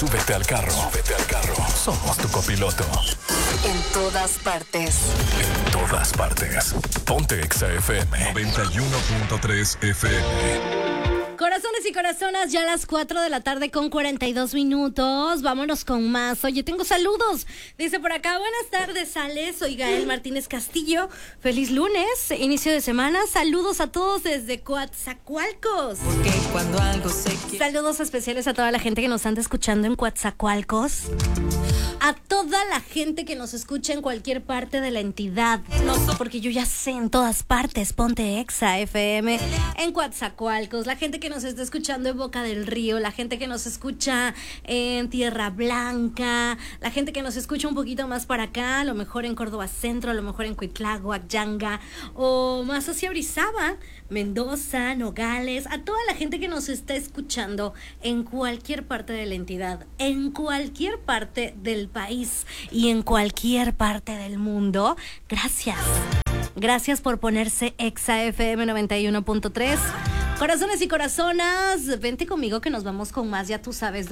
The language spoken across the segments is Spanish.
Súbete al carro. Súbete al carro. Somos tu copiloto. En todas partes. En todas partes. Ponte Exa FM 91.3 FM. Corazones y corazonas, ya a las 4 de la tarde con 42 minutos. Vámonos con más. Oye, tengo saludos. Dice por acá, buenas tardes, Ale. Soy Gael Martínez Castillo. Feliz lunes, inicio de semana. Saludos a todos desde Coatzacoalcos. Porque cuando algo se quiere... Saludos especiales a toda la gente que nos anda escuchando en Coatzacoalcos. A toda la gente que nos escucha en cualquier parte de la entidad. Porque yo ya sé, en todas partes. Ponte Exa FM en Coatzacoalcos. La gente que nos está escuchando en Boca del Río. La gente que nos escucha en Tierra Blanca. La gente que nos escucha un poquito más para acá. A lo mejor en Córdoba Centro. A lo mejor en Cuitláhuac, Yanga. O más hacia Orizaba, Mendoza, Nogales. A toda la gente que nos está escuchando en cualquier parte de la entidad. En cualquier parte del país y en cualquier parte del mundo. Gracias. Gracias por ponerse Exa FM 91.3. Corazones y corazonas, vente conmigo que nos vamos con más, ya tú sabes,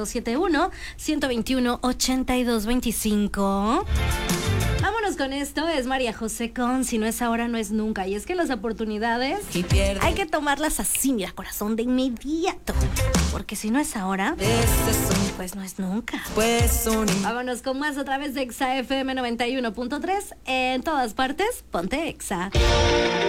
271-121-8225. Vámonos con esto, es María José con Si no es ahora, no es nunca. Y es que las oportunidades hay que tomarlas así, mira, corazón, de inmediato. Porque si no es ahora, pues no es nunca. Vámonos con más a través de Exa FM 91.3. En todas partes, ponte Exa.